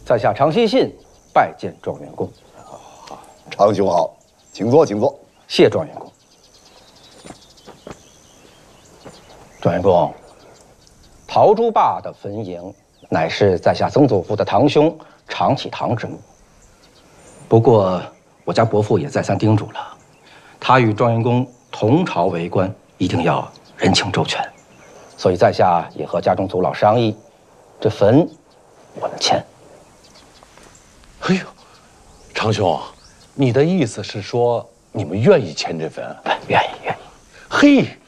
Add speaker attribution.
Speaker 1: 在下常希信拜见状元公。
Speaker 2: 常兄好，请坐，请坐。
Speaker 1: 谢状元公。状元公，陶朱坝的坟茔乃是在下曾祖父的堂兄常启堂之墓。不过我家伯父也再三叮嘱了，他与状元公同朝为官，一定要人情周全。所以在下也和家中族老商议，这坟我们迁。
Speaker 3: 哎呦，常兄，你的意思是说你们愿意迁这坟？
Speaker 1: 愿意，愿意。
Speaker 3: 嘿。